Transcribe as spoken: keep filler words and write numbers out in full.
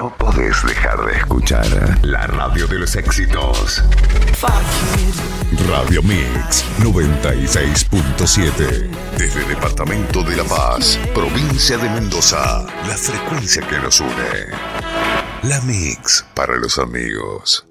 no podés dejar de escuchar la radio de los éxitos. Radio Mix noventa y seis punto siete. Desde Departamento de La Paz, provincia de Mendoza, la frecuencia que nos une. La Mix para los amigos.